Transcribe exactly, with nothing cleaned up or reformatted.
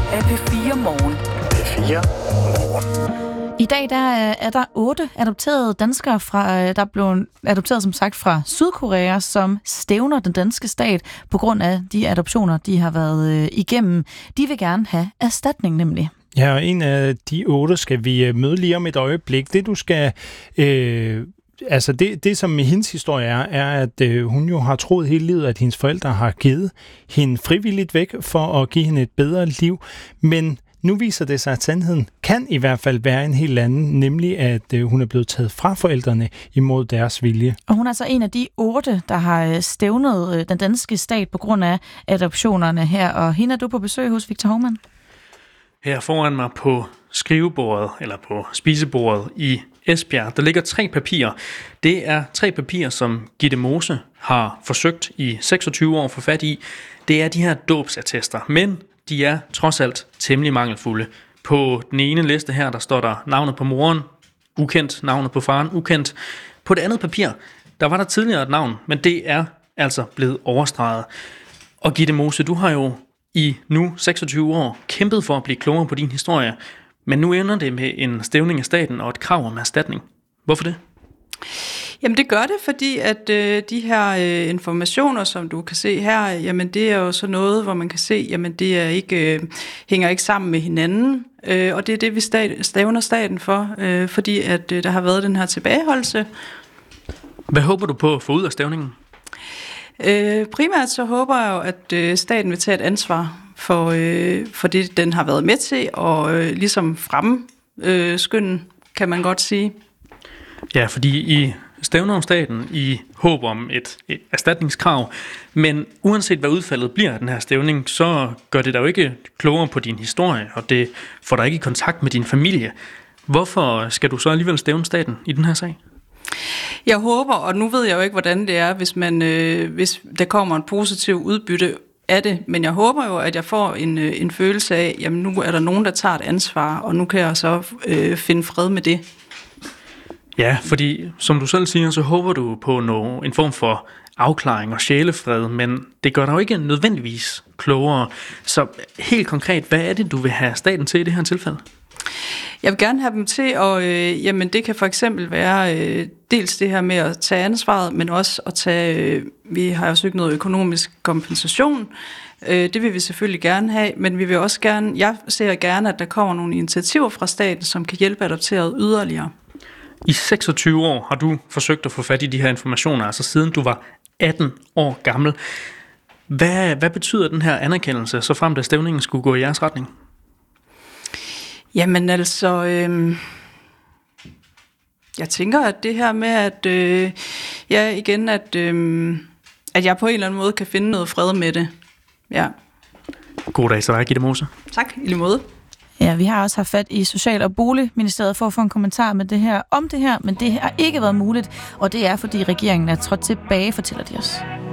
er P fire Morgen. P fire Morgen. I dag der er der otte adopterede danskere, fra, der er blevet adopteret som sagt fra Sydkorea, som stævner den danske stat på grund af de adoptioner, de har været igennem. De vil gerne have erstatning nemlig. Ja, og en af de otte skal vi møde lige om et øjeblik. Det du skal... Øh Altså det, det, som hendes historie er, er, at øh, hun jo har troet hele livet, at hendes forældre har givet hende frivilligt væk for at give hende et bedre liv. Men nu viser det sig, at sandheden kan i hvert fald være en helt anden, nemlig at øh, hun er blevet taget fra forældrene imod deres vilje. Og hun er altså en af de otte, der har stævnet øh, den danske stat på grund af adoptionerne her. Og hende er du på besøg hos Victor Hovmand? Her foran mig på skrivebordet, eller på spisebordet i Esbjerg, der ligger tre papirer. Det er tre papirer, som Gitte Mose har forsøgt i seksogtyve år at få fat i. Det er de her dåbsattester, men de er trods alt temmelig mangelfulde. På den ene liste her, der står der navnet på moren, ukendt, navnet på faren, ukendt. På det andet papir, der var der tidligere et navn, men det er altså blevet overstreget. Og Gitte Mose, du har jo i nu seksogtyve år kæmpet for at blive klogere på din historie, men nu ender det med en stævning af staten og et krav om erstatning. Hvorfor det? Jamen det gør det, fordi at øh, de her øh, informationer, som du kan se her, jamen det er jo så noget, hvor man kan se, jamen det er ikke, øh, hænger ikke sammen med hinanden, øh, og det er det, vi stat, stævner staten for, øh, fordi at øh, der har været den her tilbageholdelse. Hvad håber du på at få ud af stævningen? Øh, primært så håber jeg jo, at øh, staten vil tage et ansvar for, øh, for det, den har været med til, og øh, ligesom fremskynde, øh, kan man godt sige. Ja, fordi I stævner om staten i håb om et, et erstatningskrav, men uanset hvad udfaldet bliver af den her stævning, så gør det dig jo ikke klogere på din historie, og det får dig ikke i kontakt med din familie. Hvorfor skal du så alligevel stævne staten i den her sag? Jeg håber, og nu ved jeg jo ikke, hvordan det er, hvis, man, øh, hvis der kommer en positiv udbytte af det, men jeg håber jo, at jeg får en, en følelse af, jamen nu er der nogen, der tager et ansvar, og nu kan jeg så øh, finde fred med det. Ja, fordi som du selv siger, så håber du på noget, en form for afklaring og sjælefred, men det gør dig jo ikke nødvendigvis klogere. Så helt konkret, hvad er det, du vil have staten til i det her tilfælde? Jeg vil gerne have dem til, og øh, jamen det kan for eksempel være øh, dels det her med at tage ansvaret, men også at tage, øh, vi har jo søgt noget økonomisk kompensation, øh, det vil vi selvfølgelig gerne have, men vi vil også gerne, jeg ser gerne, at der kommer nogle initiativer fra staten, som kan hjælpe adopteret yderligere. I seksogtyve år har du forsøgt at få fat i de her informationer, altså siden du var atten år gammel. Hvad, hvad betyder den her anerkendelse, så frem til stævningen skulle gå i jeres retning? Jamen altså, øh, jeg tænker, at det her med, at øh, ja, igen, at, øh, at jeg på en eller anden måde kan finde noget fred med det. Ja. God dag, så dig, Gitte Mose. Tak, i lige måde. Ja, vi har også haft fat i Social- og Boligministeriet for at få en kommentar med det her om det her, men det har ikke været muligt, og det er, fordi regeringen er trådt tilbage, fortæller de os.